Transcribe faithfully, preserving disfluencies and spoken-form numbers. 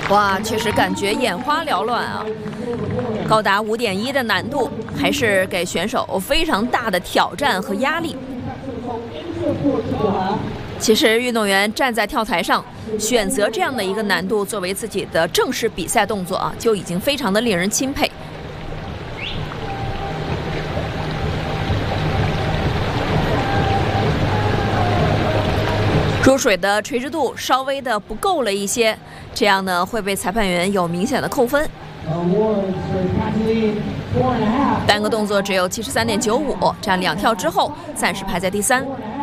哇，确实感觉眼花缭乱啊！高达五点一的难度，还是给选手非常大的挑战和压力。其实运动员站在跳台上，选择这样的一个难度作为自己的正式比赛动作啊，就已经非常的令人钦佩。入水的垂直度稍微的不够了一些，这样呢会被裁判员有明显的扣分。单个动作只有七十三点九五，这样两跳之后暂时排在第三。